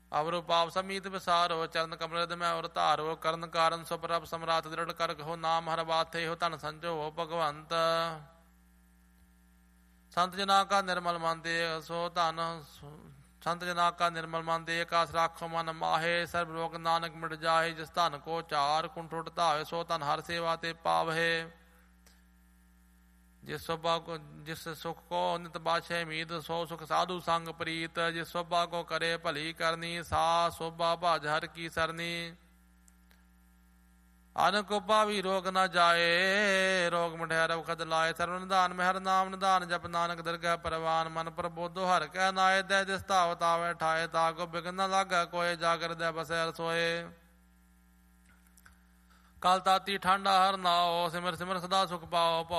ਅਵਰੁ ਪਾਪ ਸਮੀਤ ਵਿਸਾਰੋ ਚਰਨ ਕਮਲ ਮੈਂ ਔਰ ਧਾਰੋ ਕਰਨ ਕਾਰਨ ਸੋ ਪ੍ਰਭ ਸਮਰਾਤ ਦ੍ਰਿੜ ਕਰ ਕਹੋ ਨਾਮ ਹਰ ਬਾਥੇ ਹੋ ਧਨ ਸੰਜੋ ਹੋ ਭਗਵੰਤ ਸੰਤ ਜਨਾ ਕਾ ਨਿਰਮਲ ਮਨ ਦੇ ਸੋ ਧਨ ਸੰਤ ਜਨਾ ਕਾ ਨਿਰਮਲ ਮਨ ਦੇ ਆਕਾਸ ਰਾਖੋ ਮਨ ਮਾਹੇ ਸਰਬ ਲੋਕ ਨਾਨਕ ਮਿਟ ਜਾਏ ਜਿਸ ਧਨ ਕੋ ਚਾਰ ਕੁੰਠ ਉਠ ਧਾਵੇ ਸੋ ਧਨ ਹਰ ਸੇਵਾ ਤੇ ਪਾਵਹਿ ਜਿਸ ਸੋਭਾ ਕੋ ਜਿਸ ਸੁਖ ਕੋ ਨਿਤ ਬਾਛੇ ਮੀਤ ਸੋ ਸੁਖ ਸਾਧੂ ਸੰਗ ਪ੍ਰੀਤ ਜਿਸ ਸੋਭਾ ਕੋ ਕਰੇ ਭਲੀ ਕਰਨੀ ਸਾ ਸੋਭਾ ਭਾਜ ਹਰ ਕੀ ਸਰਨੀ ਅਨ ਕੋ ਪਾਵੀ ਰੋਗ ਨਾ ਜਾਏ ਰੋਗ ਮਢਿਆ ਰਵਖਦ ਲਾਏ ਸਰਵ ਨਿਧਾਨ ਮੈਂ ਹਰ ਨਾਮ ਨਿਧਾਨ ਜਪ ਨਾਨਕ ਦਰਗਹਿ ਪਰਵਾਨ ਮਨ ਪ੍ਰਬੋਧੋ ਹਰ ਕਹਿ ਨਾਏ ਦੈ ਜਿਸ ਧਾਵ ਤਾਵੈ ਠਾਏ ਤਾ ਕੋ ਬਿਗਨ ਨ ਲਾਗੈ ਕੋਏ ਜਾਗਰ ਦੈ ਬਸੈ ਰਸੋਏ ਕਲ ਤਾਤੀ ਠਾਂਡਾ ਹਰ ਨਾਓ ਸਿਮਰ ਸਿਮਰ ਸਦਾ ਸੁਖ ਪਾਓ